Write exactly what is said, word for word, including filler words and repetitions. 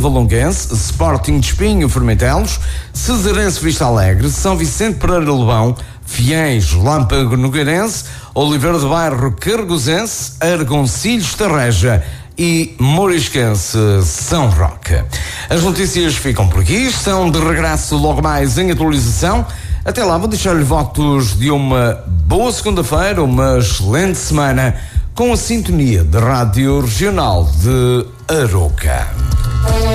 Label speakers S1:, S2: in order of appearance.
S1: Valonguense, Sporting de Espinho, Fermentelos, Cesarense Vista Alegre, São Vicente Pereira Lebão, Fiéis, Lâmpago Nogueirense, Oliveira do Bairro Cargosense, Argoncilhos Tarreja e Morisquense São Roque. As notícias ficam por aqui, estão de regresso logo mais em atualização. Até lá, vou deixar-lhe votos de uma boa segunda-feira, uma excelente semana, com a sintonia da Rádio Regional de Aroca.